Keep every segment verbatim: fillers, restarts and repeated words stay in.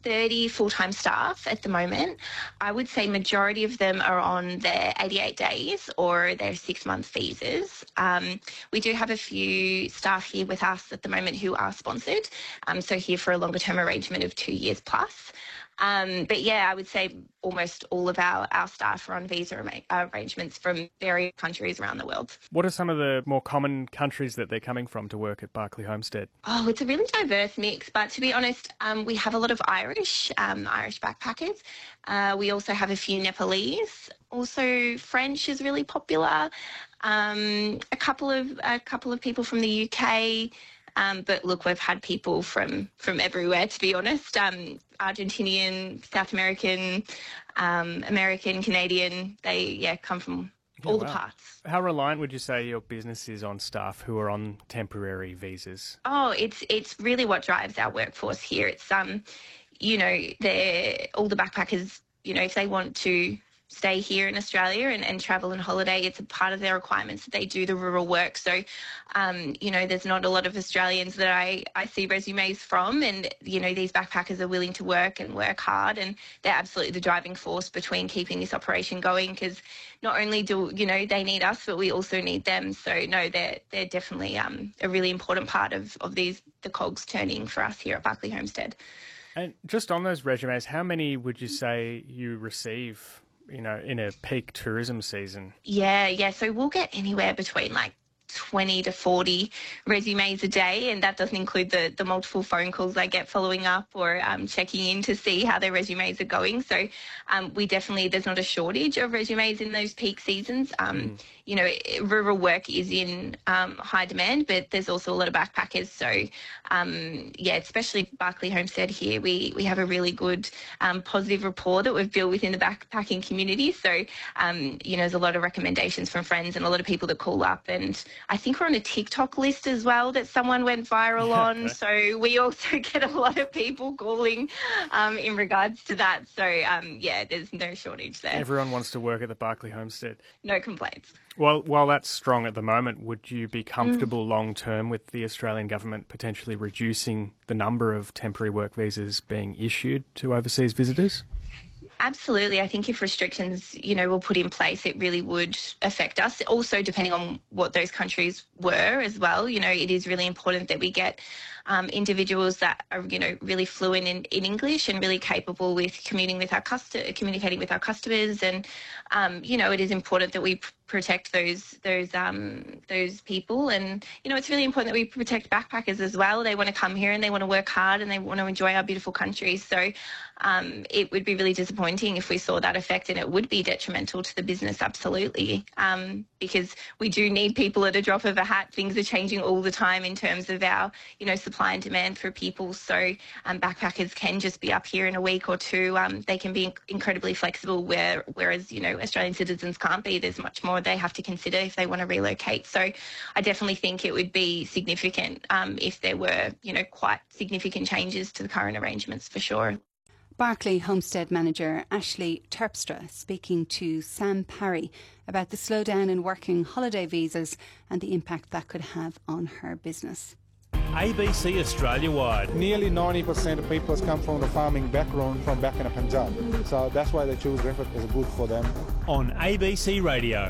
thirty full-time staff at the moment. I would say majority of them are on their eighty-eight days or their six-month visas. Um, we do have a few staff here with us at the moment who are sponsored, um, so here for a longer-term arrangement of two years plus. Um, but yeah, I would say almost all of our, our staff are on visa arra- arrangements from various countries around the world. What are some of the more common countries that they're coming from to work at Barclay Homestead? Oh, it's a really diverse mix, but to be honest, um, we have a lot of Irish, um, Irish backpackers. Uh, we also have a few Nepalese. Also, French is really popular. Um, a couple of a couple of people from the U K. Um, but look, we've had people from, from everywhere, to be honest. Um, Argentinian, South American, um, American, Canadian. They, yeah, come from Yeah, all wow. the parts. How reliant would you say your business is on staff who are on temporary visas? Oh, it's it's really what drives our workforce here. It's um, you know, they're all the backpackers. You know, if they want to stay here in Australia and, and travel and holiday, it's a part of their requirements that they do the rural work. So, um, you know, there's not a lot of Australians that I, I see resumes from, and, you know, these backpackers are willing to work and work hard, and they're absolutely the driving force between keeping this operation going, because not only do, you know, they need us, but we also need them. So, no, they're, they're definitely um, a really important part of, of these the cogs turning for us here at Barclay Homestead. And just on those resumes, how many would you say you receive, you know, in a peak tourism season? Yeah, yeah. So we'll get anywhere between like twenty to forty resumes a day, and that doesn't include the, the multiple phone calls I get following up or um, checking in to see how their resumes are going. So um, we definitely, there's not a shortage of resumes in those peak seasons. Um, mm. You know, rural work is in um, high demand, but there's also a lot of backpackers. So, um, yeah, especially Barclay Homestead here, we, we have a really good um, positive rapport that we've built within the backpacking community. So, um, you know, there's a lot of recommendations from friends and a lot of people that call up, and I think we're on a TikTok list as well that someone went viral on. So we also get a lot of people calling um, in regards to that. So, um, yeah, there's no shortage there. Everyone wants to work at the Barclay Homestead. No complaints. Well, while that's strong at the moment, would you be comfortable mm. long term with the Australian government potentially reducing the number of temporary work visas being issued to overseas visitors? Absolutely. I think if restrictions, you know, were put in place, it really would affect us. Also, depending on what those countries were as well, you know, it is really important that we get um, individuals that are, you know, really fluent in, in English and really capable with commuting with our custo- communicating with our customers. And, um, you know, it is important that we p- protect those those um, those people. And, you know, it's really important that we protect backpackers as well. They want to come here and they want to work hard and they want to enjoy our beautiful country. So um, it would be really disappointing if we saw that effect, and it would be detrimental to the business, absolutely, um, because we do need people at a drop of a hat. Things are changing all the time in terms of our, you know, supply and demand for people. So um, backpackers can just be up here in a week or two. Um, they can be inc- incredibly flexible, where, whereas, you know, Australian citizens can't be. There's much more they have to consider if they want to relocate. So I definitely think it would be significant um, if there were, you know, quite significant changes to the current arrangements, for sure. Barclay Homestead Manager Ashley Terpstra speaking to Sam Parry about the slowdown in working holiday visas and the impact that could have on her business. A B C Australia-wide. Nearly ninety percent of people come from the farming background from back in Punjab. So that's why they choose Griffith as good for them. On A B C Radio.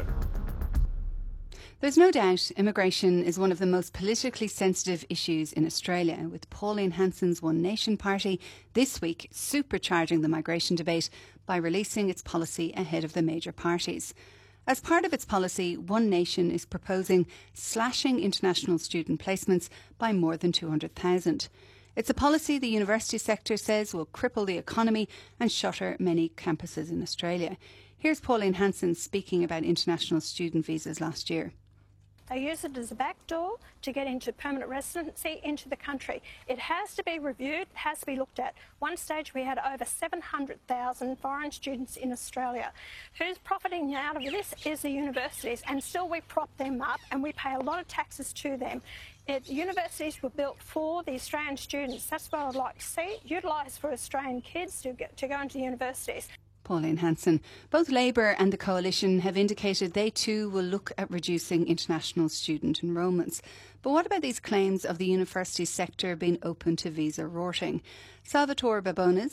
There's no doubt immigration is one of the most politically sensitive issues in Australia, with Pauline Hanson's One Nation party this week supercharging the migration debate by releasing its policy ahead of the major parties. As part of its policy, One Nation is proposing slashing international student placements by more than two hundred thousand. It's a policy the university sector says will cripple the economy and shutter many campuses in Australia. Here's Pauline Hanson speaking about international student visas last year. They use it as a backdoor to get into permanent residency into the country. It has to be reviewed, it has to be looked at. One stage we had over seven hundred thousand foreign students in Australia. Who's profiting out of this is the universities, and still we prop them up and we pay a lot of taxes to them. It, universities were built for the Australian students. That's what I'd like to see, utilised for Australian kids to, get, to go into universities. Pauline Hanson. Both Labour and the Coalition have indicated they too will look at reducing international student enrolments. But what about these claims of the university sector being open to visa rorting? Salvatore Babones